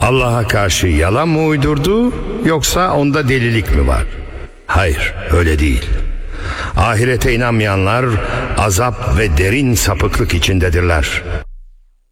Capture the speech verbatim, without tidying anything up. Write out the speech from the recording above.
Allah'a karşı yalan mı uydurdu, yoksa onda delilik mi var? Hayır, öyle değil. Ahirete inanmayanlar azap ve derin sapıklık içindedirler.